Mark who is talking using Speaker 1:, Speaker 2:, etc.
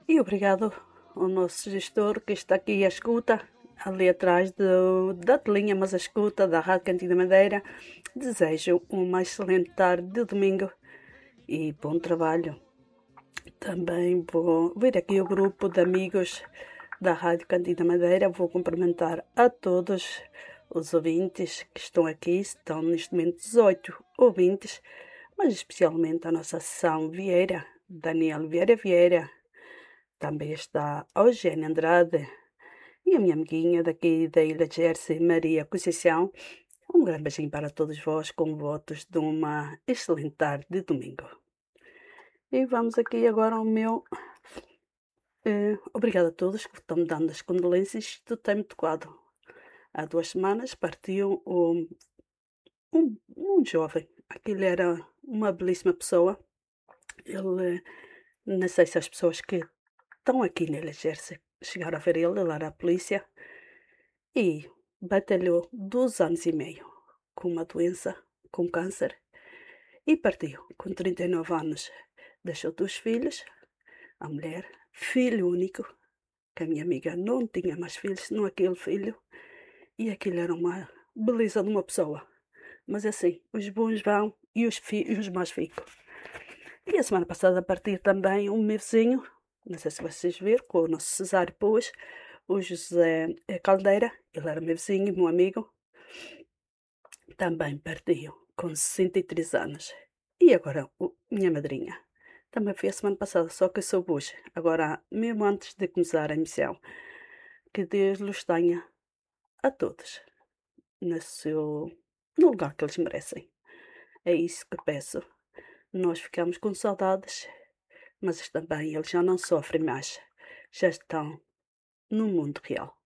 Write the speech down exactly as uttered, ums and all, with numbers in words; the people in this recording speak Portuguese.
Speaker 1: E obrigado ao nosso gestor que está aqui à escuta, ali atrás do, da telinha, mas a escuta da Rádio Cantinho da Madeira. Desejo uma excelente tarde de domingo e bom trabalho. Também vou ver aqui o grupo de amigos da Rádio Cantinho da Madeira. Vou cumprimentar a todos os ouvintes que estão aqui. Estão neste momento dezoito ouvintes, mas especialmente a nossa São Vieira, Daniel Vieira Vieira. Também está a Eugênia Andrade e a minha amiguinha daqui da Ilha de Jersey, Maria Conceição. Um grande beijinho para todos vós, com votos de uma excelente tarde de domingo. E vamos aqui agora ao meu... Eh, obrigada a todos que estão me dando as condolências. Isto tem-me tocado. Há duas semanas partiu um, um, um jovem. Aquele era uma belíssima pessoa. Ele, não sei se as pessoas que estão aqui nele Jersey chegaram a ver ele, ele era a polícia, e batalhou dois anos e meio com uma doença, com câncer, e partiu com trinta e nove anos. Deixou dois filhos, a mulher, filho único, que a minha amiga não tinha mais filhos, senão aquele filho, e aquilo era uma beleza de uma pessoa. Mas assim, os bons vão e os, e os más ficam. E a semana passada partiu também um meu vizinho, não sei se vocês viram, com o nosso Cesário Pôs, o José Caldeira, ele era meu vizinho e meu amigo, também partiu com sessenta e três anos. E agora, o, minha madrinha, também foi a semana passada, só que eu soube hoje, agora, mesmo antes de começar a emissão, que Deus lhes tenha a todos no, seu, no lugar que eles merecem. É isso que peço. Nós ficamos com saudades, mas também eles já não sofrem mais, já estão no mundo real.